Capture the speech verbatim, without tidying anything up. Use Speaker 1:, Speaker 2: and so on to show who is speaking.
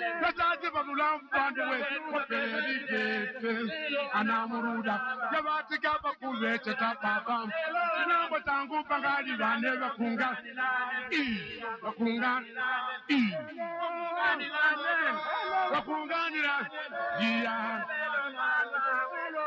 Speaker 1: Tataji babulam bandewe kopeli gete anamuruda yabati kapa kuwe cheta papa na batangu bangali bane bakunga i bakunga i bakunga ni la ya